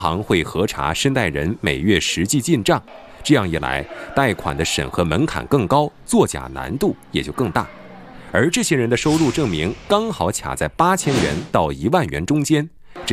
行会核查申贷人每月实际进账，这样一来，贷款的审核门槛更高，作假难度也就更大。而这些人的收入证明刚好卡在8000元到1万元中间，